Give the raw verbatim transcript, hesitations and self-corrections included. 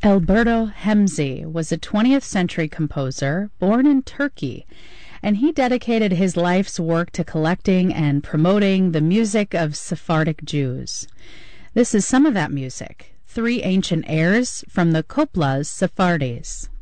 Alberto Hemzi was a twentieth century composer born in Turkey, and he dedicated his life's work to collecting and promoting the music of Sephardic Jews. This is some of that music, three ancient airs from the Coplas Sephardis.